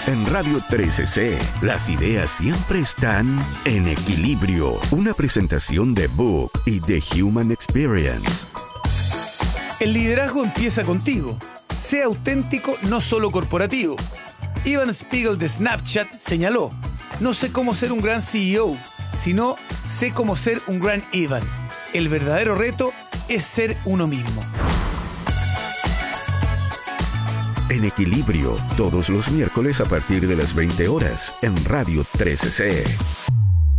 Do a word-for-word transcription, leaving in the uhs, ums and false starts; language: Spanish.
En Radio trece C, las ideas siempre están en equilibrio. Una presentación de Book y The Human Experience. El liderazgo empieza contigo. Sea auténtico, no solo corporativo. Evan Spiegel de Snapchat señaló: no sé cómo ser un gran C E O, sino sé cómo ser un gran Evan. El verdadero reto es ser uno mismo. En equilibrio, todos los miércoles a partir de las veinte horas en Radio trece C.